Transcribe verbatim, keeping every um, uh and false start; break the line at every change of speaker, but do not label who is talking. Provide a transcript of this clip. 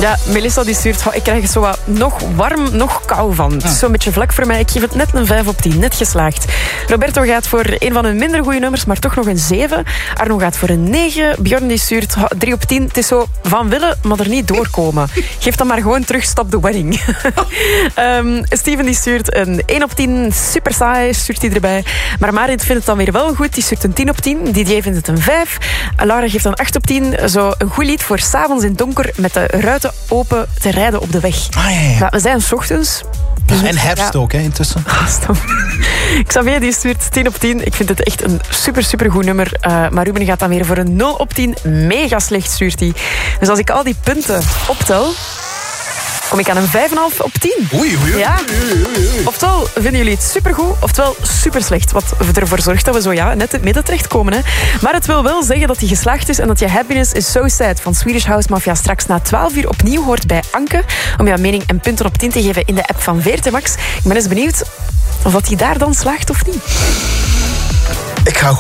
Ja, Melissa die stuurt, oh, ik krijg er zo wat nog warm, nog kou van. Het is zo'n beetje vlak voor mij. Ik geef het net een vijf op tien, net geslaagd. Roberto gaat voor een van hun minder goede nummers, maar toch nog een zeven. Arno gaat voor een negen. Bjorn die stuurt oh, drie op tien. Het is zo van willen, maar er niet doorkomen. Geef dan maar gewoon terug, stop the wedding. um, Steven die stuurt een één op tien. Super saai, stuurt hij erbij. Maar Marit vindt het dan weer wel goed. Die stuurt een tien op tien. Didier vindt het een vijf. Laura geeft een acht op tien. Zo een goed lied voor 's avonds in het donker met de ruiten open te rijden op de weg.
Ah, ja, ja.
Nou, we zijn 's ochtends.
Ja, en herfst ja. ook, hè, intussen.
Xavier die stuurt tien op tien. Ik vind het echt een super, super goed nummer. Uh, maar Ruben gaat dan weer voor een nul op tien. Mega slecht stuurt hij. Dus als ik al die punten optel, kom ik aan een vijf komma vijf op tien.
Oei, oei, oei.
Ja. Oftewel vinden jullie het supergoed, oftewel super slecht. Wat ervoor zorgt dat we zo ja, net in het midden terechtkomen. Hè. Maar het wil wel zeggen dat hij geslaagd is en dat je Happiness is So Sad van Swedish House Mafia straks na twaalf uur opnieuw hoort bij Anke. Om jouw mening en punten op tien te geven in de app van V R T Max. Ik ben eens benieuwd of dat hij daar dan slaagt of niet.
Ik ga